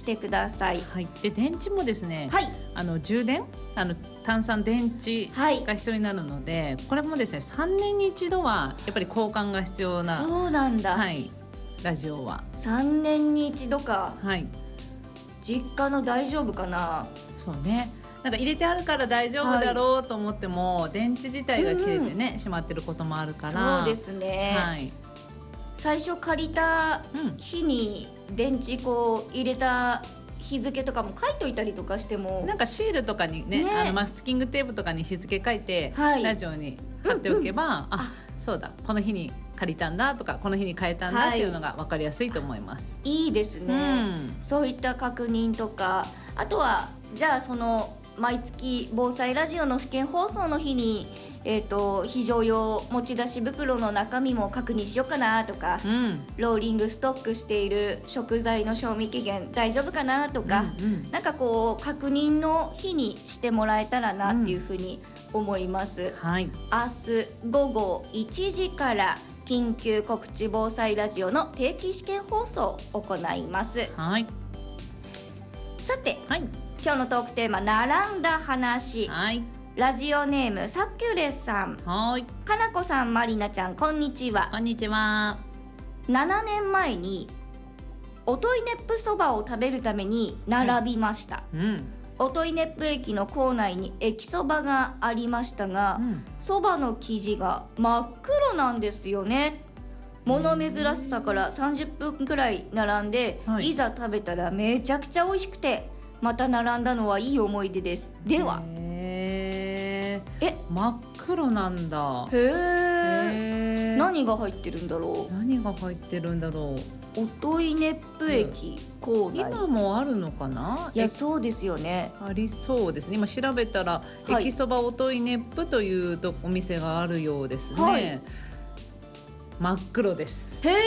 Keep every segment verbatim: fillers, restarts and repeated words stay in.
してください。 はい、で電池もですね、 はい、 あの充電あの単酸電池が必要になるので、はい、これもですねさんねんに一度はやっぱり交換が必要な。 そうなんだ、 はい、ラジオはさんねんに一度か。 はい、 実家の大丈夫かな。 そうね、なんか入れてあるから大丈夫だろうと思っても、はい、電池自体が切れてね、うん、しまってることもあるから。 そうですね、 はい、 最初借りた日に電池こう入れた日付とかも書いといたりとかしても、 なんかシールとかに ね, ねあのマスキングテープとかに日付書いて、はい、ラジオに貼っておけば、うんうん、あ、そうだこの日に借りたんだとかこの日に変えたんだっていうのが分かりやすいと思います。 はい、いいですね、うん、そういった確認とか、あとはじゃあその毎月防災ラジオの試験放送の日に、えーと、非常用持ち出し袋の中身も確認しようかなとか、うん、ローリングストックしている食材の賞味期限大丈夫かなとか、うんうん、なんかこう確認の日にしてもらえたらなっていうふうに思います、うん、はい、明日午後いちじから緊急告知防災ラジオの定期試験放送を行います。 はい、 さて、はい、今日のトークテーマ並んだ話、はい、ラジオネームサキュレさん、はい、かなこさん、まりなちゃん、こんにちは。 こんにちは。 ななねんまえにおといねっぷそばを食べるために並びました、うん、おといねっぷ駅の構内に駅そばがありましたが、そば、うん、の生地が真っ黒なんですよね。物珍しさからさんじゅっぷんくらい並んで、はい、いざ食べたらめちゃくちゃ美味しくてまた並んだのはいい思い出です。では、 へー、え、真っ黒なんだ。 へー、何が入ってるんだろう。 何が入ってるんだろう。 おといねっぷ駅構内、 今もあるのかな。 いや、そうですよね、 ありそうですね。今調べたら、はい、駅そばおといねっぷというとお店があるようですね、はい、真っ黒です。 へー、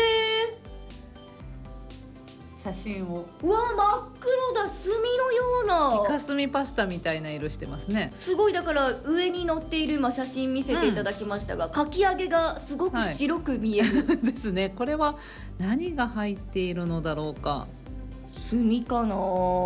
写真を、 うわ、真っ黒だ。炭のようなイカスミパスタみたいな色してますね。 すごい。だから上に載っている今写真見せていただきましたが、うん、かき揚げがすごく白く見える、 はい、ですね。これは何が入っているのだろうか。 炭かな、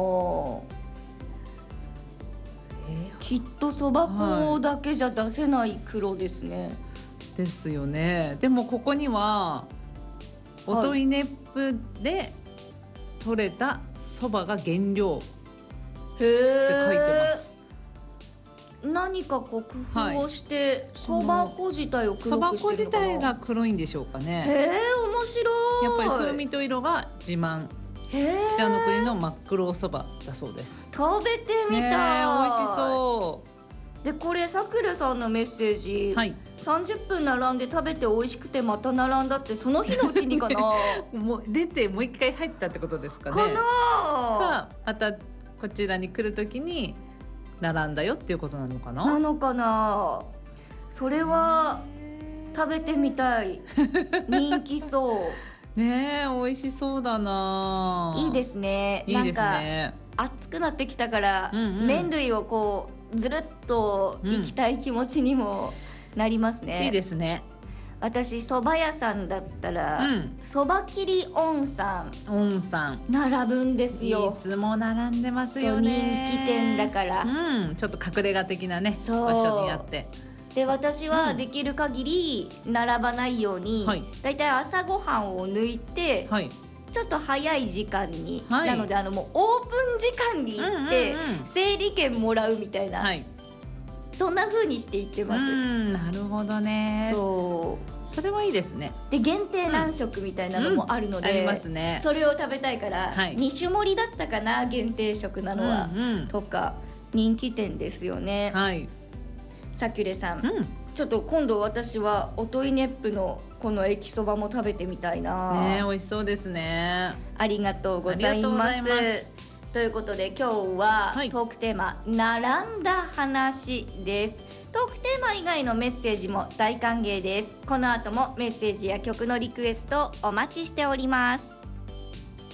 えー、きっとそば粉だけじゃ出せない黒ですね、はい、 ですよね。でもここにはおといねっぷで取れたそばが原料って書いてます。 何かこう工夫をしてそば粉自体を黒くしてるのかな。そば粉自体が黒いんでしょうかね。 へー、面白い。 やっぱり風味と色が自慢、北の国の真っ黒おそばだそうです。 食べてみたい、 美味しそうで。これさくらさんのメッセージ、はい、さんじゅっぷん並んで食べて美味しくてまた並んだって、その日のうちにかなもう出てもう一回入ったってことですかね。 かなか、またこちらに来るときに並んだよっていうことなのかな。 なのかな。それは食べてみたい人気そうねえ、美味しそうだな。 いいですね。 いいですね。 なんか暑くなってきたから、うんうん、麺類をこうずるっといきたい気持ちにもなりますね、 うん、いいですね。 私蕎麦屋さんだったら蕎麦切り温さん温さん並ぶんですよ。 いつも並んでますよね。 人気店だから、 うん、ちょっと隠れ家的なね場所にあって、 で私はできる限り並ばないように、うん、だいたい朝ごはんを抜いて、はい、ちょっと早い時間に、はい、なのであのもうオープン時間に行って、うんうんうん、整理券もらうみたいな、はい、そんな風にして行ってます。 うん、なるほどね。そうそれはいいですね。 で限定何食みたいなのもあるので、うんうん、ありますね。それを食べたいから、はい、に種盛りだったかな、限定食なのは、うんうん、とか人気店ですよね。はい、さきゅれさん、うん、ちょっと今度私はおといねっぷのこの駅そばも食べてみたいな。 ね、美味しそうですね。 ありがとうございます。ということで今日はトークテーマ、はい、並んだ話です。トークテーマ以外のメッセージも大歓迎です。この後もメッセージや曲のリクエストお待ちしております。